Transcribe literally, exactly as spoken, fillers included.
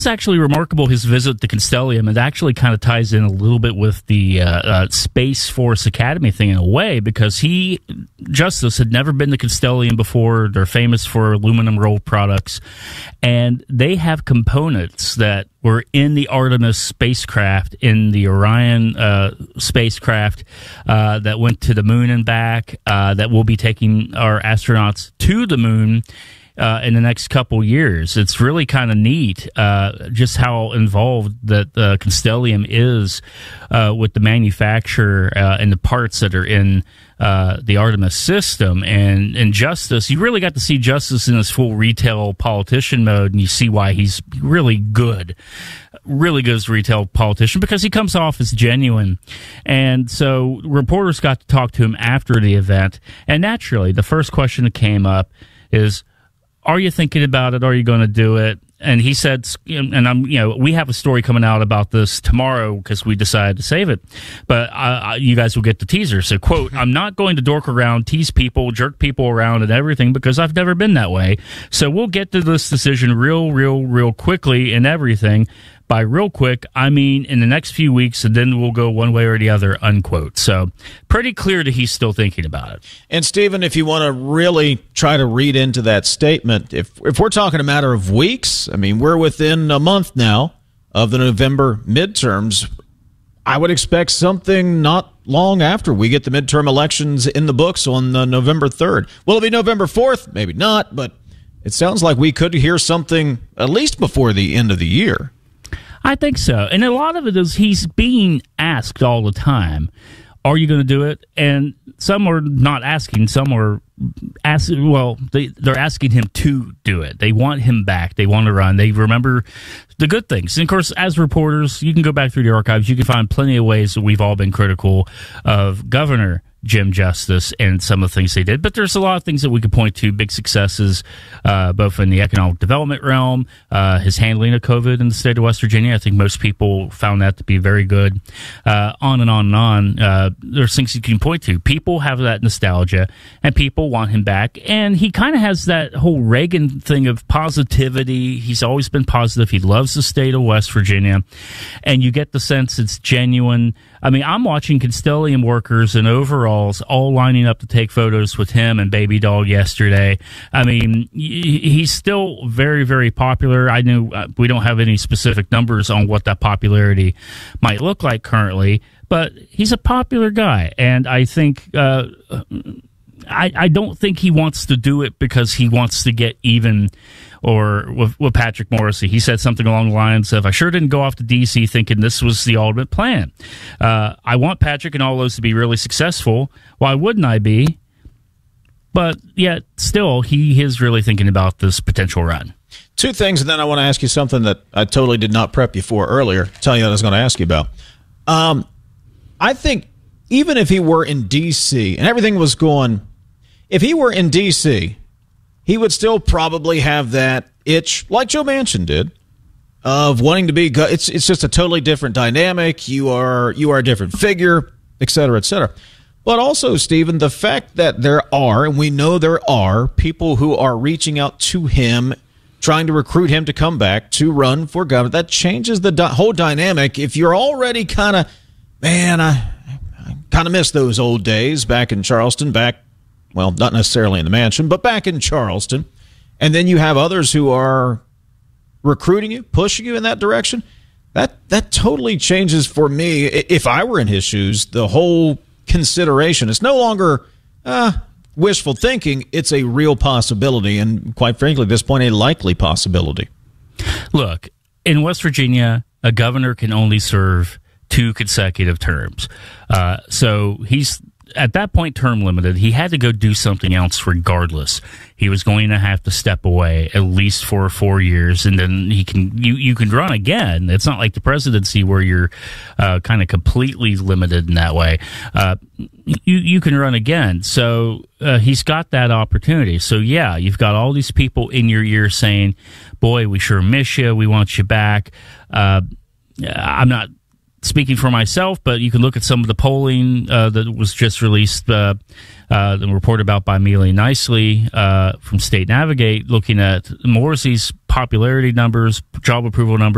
It's actually remarkable, his visit to Constellium. It actually kind of ties in a little bit with the uh, uh, Space Force Academy thing in a way, because he, Justice, had never been to Constellium before. They're famous for aluminum rolled products, and they have components that were in the Artemis spacecraft, in the Orion uh, spacecraft uh, that went to the moon and back, uh, that will be taking our astronauts to the moon Uh, in the next couple years. It's really kind of neat uh, just how involved that uh, Constellium is uh, with the manufacturer uh, and the parts that are in uh, the Artemis system. And, and Justice, you really got to see Justice in his full retail politician mode, and you see why he's really good. Really good as a retail politician, because he comes off as genuine. And so reporters got to talk to him after the event. And naturally, the first question that came up is, are you thinking about it? Are you going to do it? And he said, and I'm, you know, we have a story coming out about this tomorrow because we decided to save it. But I, I, you guys will get the teaser. So, quote, I'm not going to dork around, tease people, jerk people around and everything, because I've never been that way. So we'll get to this decision real, real, real quickly and everything. By real quick, I mean in the next few weeks, and then we'll go one way or the other, unquote. So pretty clear that he's still thinking about it. And, Stephen, if you want to really try to read into that statement, if if we're talking a matter of weeks, I mean, we're within a month now of the November midterms. I would expect something not long after we get the midterm elections in the books on uh, November third. Will it be November fourth? Maybe not, but it sounds like we could hear something at least before the end of the year. I think so. And a lot of it is he's being asked all the time, are you going to do it? And some are not asking. Some are asking, well, they, they're asking him to do it. They want him back. They want to run. They remember the good things. And, of course, as reporters, you can go back through the archives. You can find plenty of ways that we've all been critical of Governor Jim Justice and some of the things they did. But there's a lot of things that we could point to, big successes, uh, both in the economic development realm, uh, his handling of COVID in the state of West Virginia. I think most people found that to be very good. Uh, on and on and on. Uh, there's things you can point to. People have that nostalgia, and people want him back. And he kind of has that whole Reagan thing of positivity. He's always been positive. He loves the state of West Virginia. And you get the sense it's genuine. I mean, I'm watching Constellium workers in overalls all lining up to take photos with him and Baby Doll yesterday. I mean, he's still very, very popular. I knew uh, we don't have any specific numbers on what that popularity might look like currently, but he's a popular guy. And I think, uh, I, I don't think he wants to do it because he wants to get even or with, with Patrick Morrisey. He said something along the lines of, I sure didn't go off to D C thinking this was the ultimate plan. Uh, I want Patrick and all those to be really successful. Why wouldn't I be? But yet, still, he is really thinking about this potential run. Two things, and then I want to ask you something that I totally did not prep you for earlier. Tell you what I was going to ask you about. Um, I think even if he were in D C and everything was going, if he were in D C, he would still probably have that itch, like Joe Manchin did, of wanting to be. It's it's just a totally different dynamic. You are you are a different figure, et cetera, et cetera. But also, Stephen, the fact that there are, and we know there are, people who are reaching out to him, trying to recruit him to come back to run for governor, that changes the di- whole dynamic. If you're already kind of, man, I, I kind of miss those old days back in Charleston, back. Well, not necessarily in the mansion, but back in Charleston. And then you have others who are recruiting you, pushing you in that direction. That that totally changes for me, if I were in his shoes, the whole consideration. It's no longer uh, wishful thinking. It's a real possibility, and quite frankly, at this point, a likely possibility. Look, in West Virginia, a governor can only serve two consecutive terms. Uh, so he's at that point term limited. He had to go do something else regardless. He was going to have to step away at least for four years, and then he can you, you can run again. It's not like the presidency where you're uh, kind of completely limited in that way. Uh, you you can run again. So uh, he's got that opportunity. So yeah, you've got all these people in your ear saying, "Boy, we sure miss you. We want you back." Uh, I'm not speaking for myself, but you can look at some of the polling uh, that was just released uh, uh, and reported about by Mealy Nicely uh, from State Navigate, looking at Morrissey's popularity numbers, job approval numbers.